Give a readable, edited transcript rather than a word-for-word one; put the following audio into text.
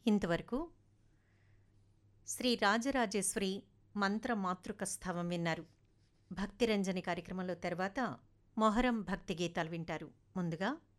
ఇంతవరకు శ్రీ రాజరాజేశ్వరి మంత్ర మాతృక స్థవం విన్నారు. భక్తిరంజని కార్యక్రమంలో తర్వాత మొహరం భక్తి గీతాలు వింటారు. ముందుగా